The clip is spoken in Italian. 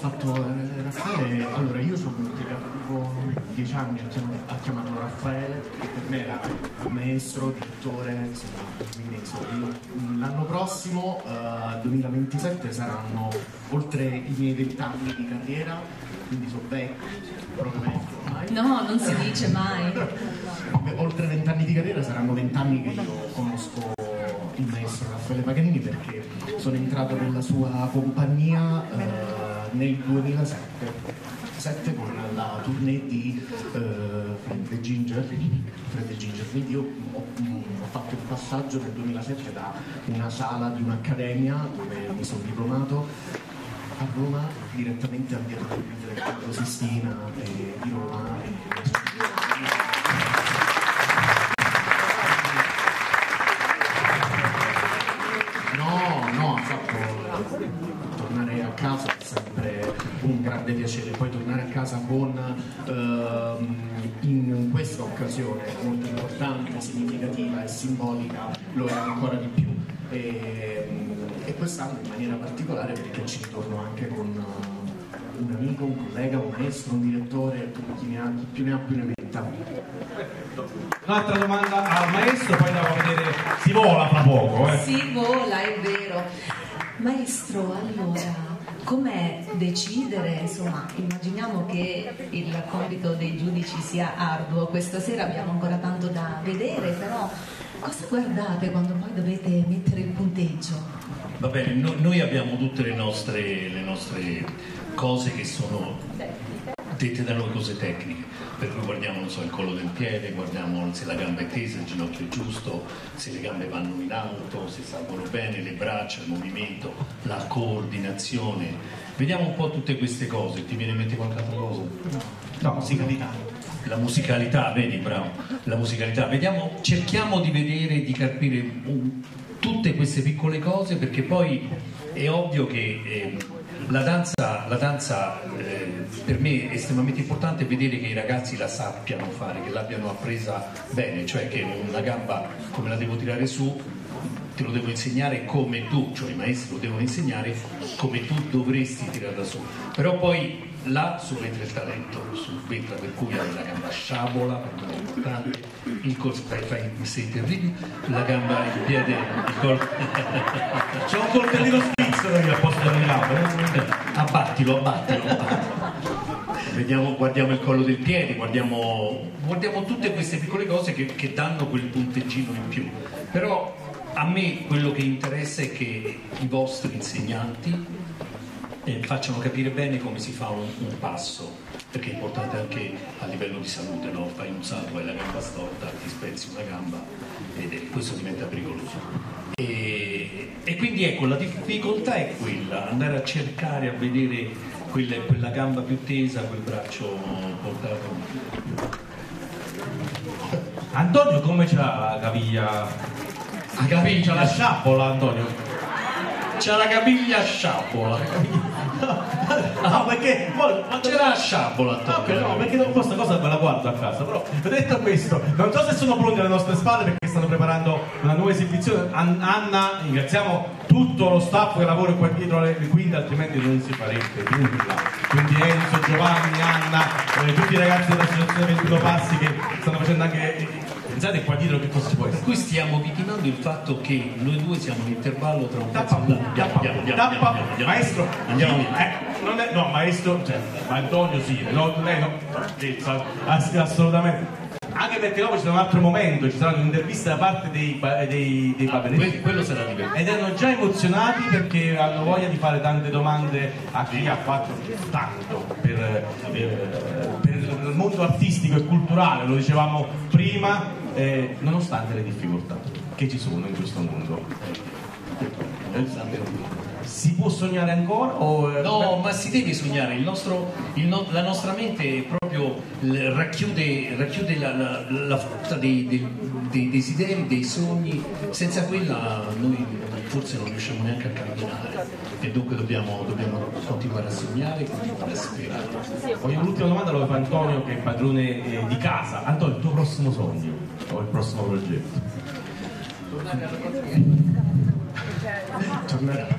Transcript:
fatto Raffaele, allora io sono impiegavo 10 anni a chiamarlo Raffaele, che per me era maestro, direttore, insomma, quindi l'anno prossimo, 2027, saranno oltre i miei 20 anni di carriera, quindi sono vecchio, proprio vecchio ormai. No, non si dice mai. Oltre 20 anni di carriera saranno 20 anni che io conosco il maestro Raffaele Paganini, perché sono entrato nella sua compagnia nel 2007 con la tournée di Fred the Ginger, quindi io ho fatto il passaggio nel 2007 da una sala di un'accademia dove mi sono diplomato a Roma direttamente al Teatro del Teatro Sistina di Roma. No, tornare a casa è sempre un grande piacere, poi tornare a casa con in questa occasione molto importante, significativa e simbolica lo è ancora di più, e quest'anno in maniera particolare perché ci ritorno anche con un amico, un collega, un maestro, un direttore, chi più ne ha più ne metta. Un'altra domanda al maestro, poi andiamo a vedere, si vola fra poco. Si vola, è vero. Maestro, allora, com'è decidere? Insomma, immaginiamo che il compito dei giudici sia arduo, questa sera abbiamo ancora tanto da vedere, però cosa guardate quando poi dovete mettere il punteggio? Va bene, noi abbiamo tutte le nostre cose che sono dette da noi, cose tecniche, per cui guardiamo, non so, il collo del piede, guardiamo se la gamba è tesa, il ginocchio è giusto, se le gambe vanno in alto, se salgono bene, le braccia, il movimento, la coordinazione. Vediamo un po' tutte queste cose. Ti viene in mente qualche altra cosa? No, musicalità. La musicalità, vedi, bravo, la musicalità. Vediamo, cerchiamo di vedere, di capire tutte queste piccole cose, perché poi è ovvio che la danza per me è estremamente importante vedere che i ragazzi la sappiano fare, che l'abbiano appresa bene, cioè che una gamba come la devo tirare su te lo devo insegnare come tu, cioè i maestri lo devono insegnare come tu dovresti tirarla su, però poi là subentra il talento, subentra, per cui hai la gamba sciabola, per me è importante, il corso sei terribile, la gamba, il piede, il corpo. C'è un coltellino svizzero io a posto delle gambe. Abbattilo. Vediamo, guardiamo il collo del piede, guardiamo tutte queste piccole cose che danno quel punteggino in più. Però a me quello che interessa è che i vostri insegnanti facciano capire bene come si fa un passo, perché è importante anche a livello di salute, no? Fai un salto, hai la gamba storta, ti spezzi una gamba questo diventa pericoloso. E quindi ecco, la difficoltà è quella, andare a cercare, a vedere quella gamba più tesa, quel braccio portato. Antonio come c'ha la caviglia? La caviglia, c'ha la sciabola, Antonio? C'ha la caviglia a sciabola. No, perché c'era la sciabola, Antonio. No, perché questa cosa me la guardo a casa, però detto questo, non so se sono pronti alle nostre spalle perché stanno preparando una nuova esibizione. Anna, ringraziamo tutto lo staff che lavora qua dietro le quinte, altrimenti non si farebbe nulla. Quindi Enzo, Giovanni, Anna, tutti i ragazzi dell'associazione 21 Passi che stanno facendo anche. Pensate qua dietro che cosa si può essere. Per cui stiamo vitimando il fatto che noi due siamo in intervallo tra un pezzo e tappa, maestro, andiamo non è, no, maestro, cioè, ma Antonio sì, no, lei no, assolutamente. Anche perché dopo ci sarà un altro momento, ci sarà un'intervista da parte dei ballerini. Quello sarà divertente. Ed erano già emozionati perché hanno voglia di fare tante domande a chi ha fatto tanto per il mondo artistico e culturale, lo dicevamo prima, nonostante le difficoltà che ci sono in questo mondo. Si può sognare ancora? No, ma si deve sognare. La nostra mente proprio racchiude la frutta dei desideri, dei sogni. Senza quella noi forse non riusciamo neanche a camminare, e dunque dobbiamo continuare a sognare, continuare a sperare. Voglio l'ultima domanda, lo fa Antonio che è padrone di casa. Antonio, il tuo prossimo sogno o il prossimo progetto? Tornare alla